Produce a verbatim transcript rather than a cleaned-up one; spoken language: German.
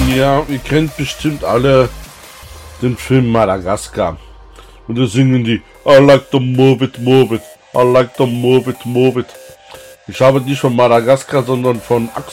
Ja, ihr kennt bestimmt alle den Film Madagaskar. Und da singen die I like to move it, move it. I like to move it, move it. Ich habe nicht von Madagaskar, sondern von Axel